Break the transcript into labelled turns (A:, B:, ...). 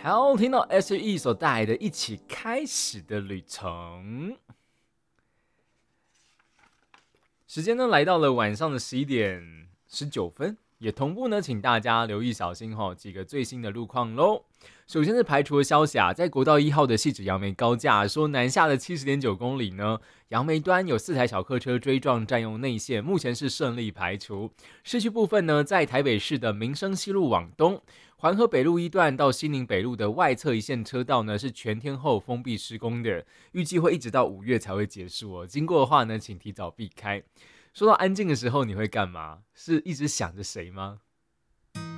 A: 好，听到 S.E 所带来的一起开始的旅程。时间呢来到了晚上的11:19，也同步呢，请大家留意小心几个最新的路况喽。首先是排除的消息在国道1号的汐止杨梅高架，说南下的70.9公里呢，杨梅端有4台小客车追撞占用内线，目前是顺利排除。市区部分呢，在台北市的民生西路往东，环河北路1段到西宁北路的外侧一线车道呢，是全天候封闭施工的，预计会一直到5月才会结束哦。经过的话呢，请提早避开。说到安静的时候，你会干嘛？是一直想着谁吗？